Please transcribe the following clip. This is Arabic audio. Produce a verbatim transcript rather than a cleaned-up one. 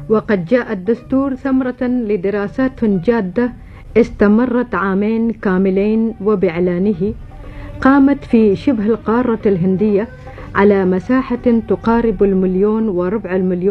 وقد جاء الدستور ثمرة لدراسات جادة استمرت عامين كاملين، وبإعلانه قامت في شبه القارة الهندية على مساحة تقارب المليون وربع المليون